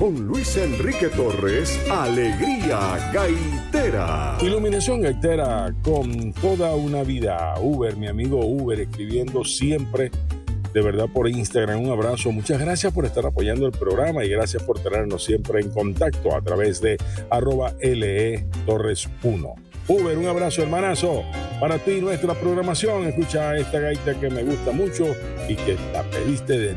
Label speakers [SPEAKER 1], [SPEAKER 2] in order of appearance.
[SPEAKER 1] con Luis Enrique Torres, Alegría Gaitera.
[SPEAKER 2] Iluminación gaitera con toda una vida. Uber, mi amigo Uber, escribiendo siempre, de verdad, por Instagram. Un abrazo. Muchas gracias por estar apoyando el programa y gracias por tenernos siempre en contacto a través de @LETorres1. Uber, un abrazo, hermanazo. Para ti, nuestra programación. Escucha esta gaita que me gusta mucho y que la pediste de